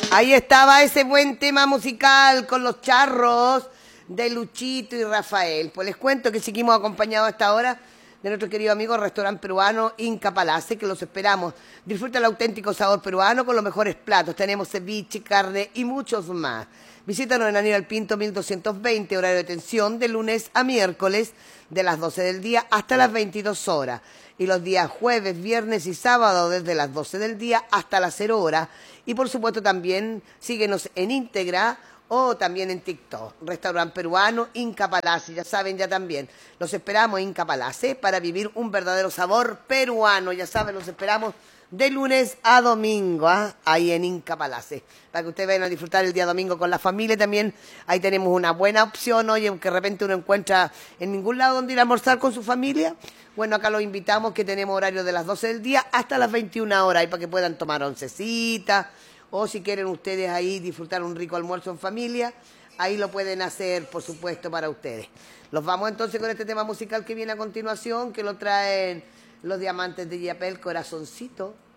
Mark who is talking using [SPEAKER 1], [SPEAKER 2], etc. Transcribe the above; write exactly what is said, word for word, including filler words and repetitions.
[SPEAKER 1] Ahí estaba ese buen tema musical con los charros de Luchito y Rafael. Pues les cuento que seguimos acompañados a esta hora de nuestro querido amigo restaurante peruano Inca Palace, que los esperamos. Disfruta el auténtico sabor peruano con los mejores platos. Tenemos ceviche, carne y muchos más. Visítanos en Aníbal Pinto mil doscientos veinte, horario de atención de lunes a miércoles de las doce del día hasta las veintidós horas. Y los días jueves, viernes y sábado desde las doce del día hasta las cero horas. Y por supuesto también síguenos en íntegra o también en TikTok. Restaurante peruano Inca Palace, ya saben ya también. Los esperamos en Inca Palace para vivir un verdadero sabor peruano. Ya saben, los esperamos de lunes a domingo, ¿eh? Ahí en Inca Palace. Para que ustedes vayan a disfrutar el día domingo con la familia también. Ahí tenemos una buena opción, oye, aunque de repente uno encuentra en ningún lado donde ir a almorzar con su familia. Bueno, acá los invitamos que tenemos horario de las doce del día hasta las veintiuna horas, ahí para que puedan tomar oncecita, o si quieren ustedes ahí disfrutar un rico almuerzo en familia, ahí lo pueden hacer, por supuesto, para ustedes. Los vamos entonces con este tema musical que viene a continuación, que lo traen los Diamantes de Yapel, Corazoncito.